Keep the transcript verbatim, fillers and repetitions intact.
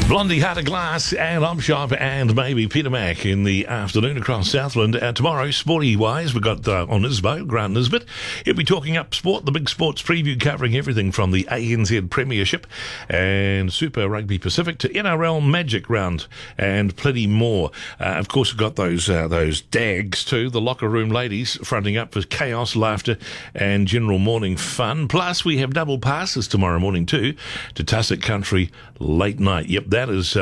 Blondie Heart of Glass, and I'm Sharp, and maybe Peter Mack in the afternoon across Southland. Uh, tomorrow, sporty-wise, we've got uh, on Nisbo, Grant Nisbet. He'll be talking up sport, the big sports preview, covering everything from the A N Z Premiership and Super Rugby Pacific to N R L Magic Round and plenty more. Uh, of course, we've got those uh, those dags too, the locker room ladies fronting up for chaos, laughter and general morning fun. Plus, we have double passes tomorrow morning too to Tussock Country late night. Yep, that is... Uh,